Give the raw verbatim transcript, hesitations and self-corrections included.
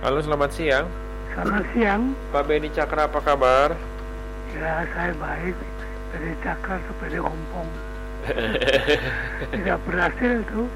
Halo, selamat siang. Selamat siang. Pak Beni Cakra, apa kabar? Ya, saya baik. Dari Cakra sepeda ompong. Tidak berhasil tuh.